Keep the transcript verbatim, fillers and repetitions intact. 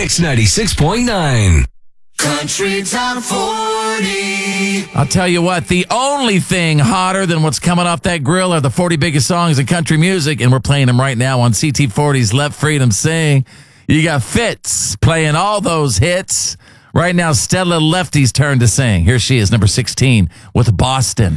X ninety-six point nine. Country Top forty. I'll tell you what, the only thing hotter than what's coming off that grill are the forty biggest songs in country music, and we're playing them right now on C T forty's Let Freedom Sing. You got Fitz playing all those hits. Right now, Stella Lefty's turn to sing. Here she is, number sixteen, with Boston.